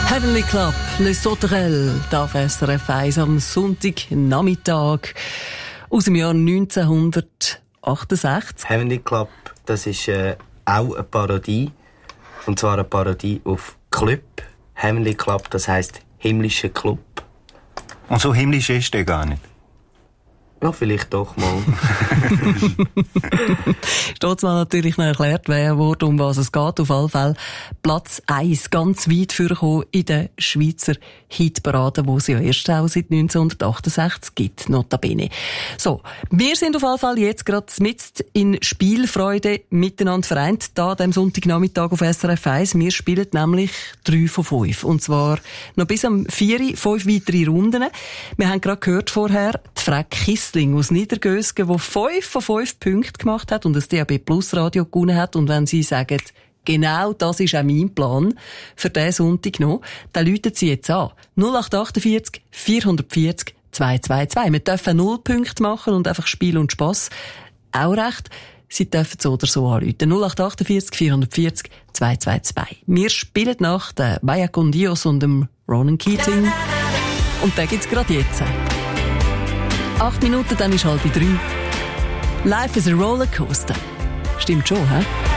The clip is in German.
Heavenly Club, Les Sauterelles, da auf SRF 1 am Sonntagnachmittag aus dem Jahr 1968. Heavenly Club, das ist auch eine Parodie. Und zwar eine Parodie auf Club. Heavenly Club, das heisst himmlischer Club. Und so himmlisch ist der gar nicht? Ja, vielleicht doch mal. Steht's mal natürlich noch erklärt worden, um was es geht. Auf alle Fälle Platz 1, ganz weit vorgekommen in der Schweizer Hitparade, wo es ja erst auch seit 1968 gibt, notabene. So, wir sind auf alle Fälle jetzt gerade mitten in Spielfreude miteinander vereint, da am Sonntagnachmittag auf SRF 1. Wir spielen nämlich 3 von 5. Und zwar noch bis am 4, 5 weitere Runden. Wir haben gerade gehört vorher, die Frau Kissling aus Niedergösgen, die 5 von 5 Punkten gemacht hat und das DAB Plus Radio gewonnen hat. Und wenn Sie sagen, genau das ist auch mein Plan für diesen Sonntag noch, dann läuten Sie jetzt an. 0848 440 222. Wir dürfen 0 Punkte machen und einfach Spiel und Spass. Auch recht. Sie dürfen so oder so anrufen. 0848 440 222. Wir spielen nach den Vaya con Dios und dem Ronan Keating. Und den gibt's gerade jetzt. 8 Minuten, dann ist 2:30. Life is a Rollercoaster. Stimmt schon, hä?